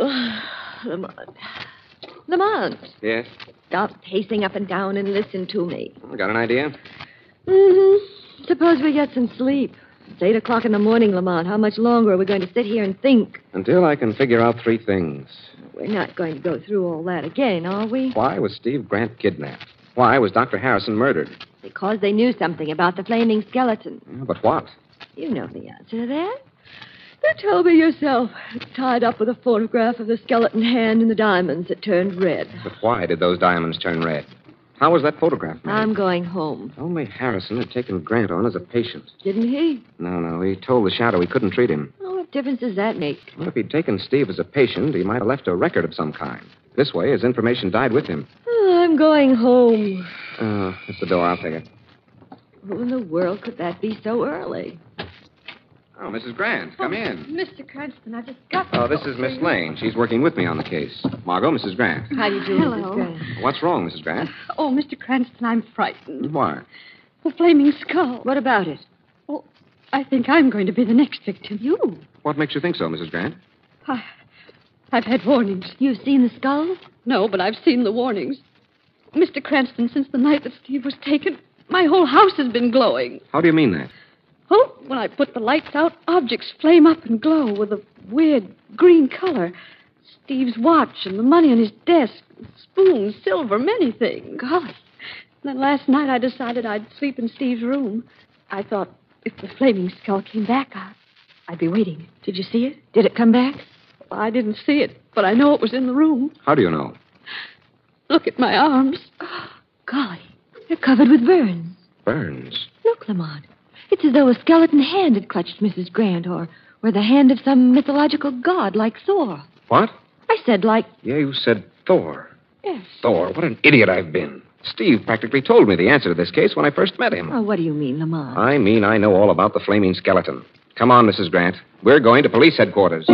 Lamont. Lamont, Yes? stop pacing up and down and listen to me. Got an idea? Mm-hmm. Suppose we get some sleep. It's 8 o'clock in the morning, Lamont. How much longer are we going to sit here and think? Until I can figure out three things. We're not going to go through all that again, are we? Why was Steve Grant kidnapped? Why was Dr. Harrison murdered? Because they knew something about the flaming skeleton. Yeah, but what? You know the answer to that. You told me yourself. It's tied up with a photograph of the skeleton hand and the diamonds that turned red. But why did those diamonds turn red? How was that photograph made? I'm going home. Only Harrison had taken Grant on as a patient. Didn't he? No. He told the shadow he couldn't treat him. Oh, what difference does that make? Well, if he'd taken Steve as a patient, he might have left a record of some kind. This way, his information died with him. Oh, I'm going home. Oh, that's the door. I'll take it. Who in the world could that be so early? Oh, Mrs. Grant, come in. Mr. Cranston, I just got to Oh, this is Miss Lane. She's working with me on the case. Margot, Mrs. Grant. How do you do, Hello. Mrs. Grant? What's wrong, Mrs. Grant? Oh, Mr. Cranston, I'm frightened. Why? The flaming skull. What about it? Oh, I think I'm going to be the next victim. You? What makes you think so, Mrs. Grant? I've had warnings. You've seen the skull? No, but I've seen the warnings. Mr. Cranston, since the night that Steve was taken, my whole house has been glowing. How do you mean that? Oh, when I put the lights out, objects flame up and glow with a weird green color. Steve's watch and the money on his desk, spoons, silver, many things. Golly. Then last night I decided I'd sleep in Steve's room. I thought if the flaming skull came back, I'd be waiting. Did you see it? Did it come back? Well, I didn't see it, but I know it was in the room. How do you know? Look at my arms. Golly, they're covered with burns. Burns. Look, Lamont. It's as though a skeleton hand had clutched Mrs. Grant, or the hand of some mythological god like Thor. What? I said like... Yeah, you said Thor. Yes. Thor, what an idiot I've been. Steve practically told me the answer to this case when I first met him. Oh, what do you mean, Lamont? I mean I know all about the flaming skeleton. Come on, Mrs. Grant. We're going to police headquarters.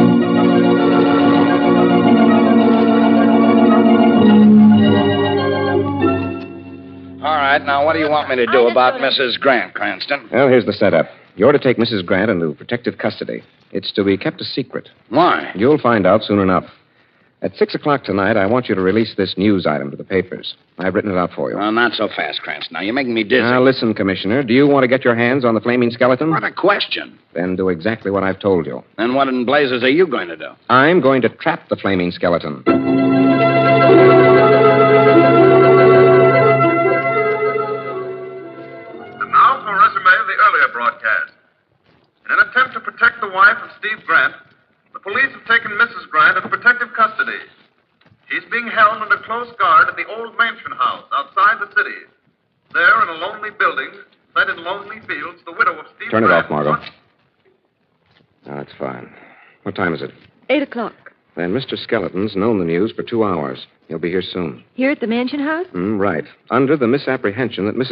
All right, now what do you want me to do about Mrs. Grant, Cranston? Well, here's the setup. You're to take Mrs. Grant into protective custody. It's to be kept a secret. Why? You'll find out soon enough. At 6 o'clock tonight, I want you to release this news item to the papers. I've written it out for you. Well, not so fast, Cranston. Now, you're making me dizzy. Now, listen, Commissioner. Do you want to get your hands on the flaming skeleton? What a question. Then do exactly what I've told you. Then what in blazes are you going to do? I'm going to trap the flaming skeleton. And now for a resume of the earlier broadcast. In an attempt to protect the wife of Steve Grant, the police have taken Mrs. Grant into protective custody. She's being held under close guard at the old mansion house outside the city. There, in a lonely building, set in lonely fields, the widow of Steve Turn it Grant... off, Margot. Oh, that's fine. What time is it? 8 o'clock. Then Mr. Skeleton's known the news for 2 hours. He'll be here soon. Here at the mansion house? Right. Under the misapprehension that Mrs.